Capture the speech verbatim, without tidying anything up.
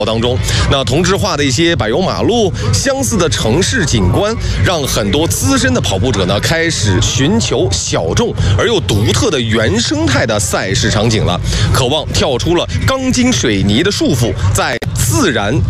当中，那同质化的一些柏油马路、相似的城市景观，让很多资深的跑步者呢开始寻求小众而又独特的原生态的赛事场景了，渴望跳出了钢筋水泥的束缚，在自然